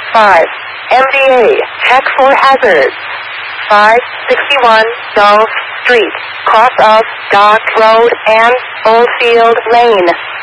5. MDA, check for hazards. 561 Dove Street, cross of Dock Road and Oldfield Lane.